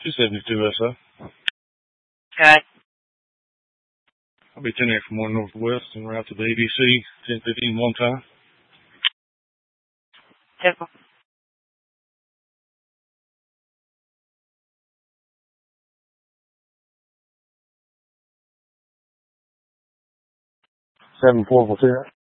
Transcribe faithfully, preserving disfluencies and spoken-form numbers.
two seventy-two S O. Okay. I'll be ten eight from one Northwest and route to the A B C, ten fifteen one time. Typical. seven four four zero.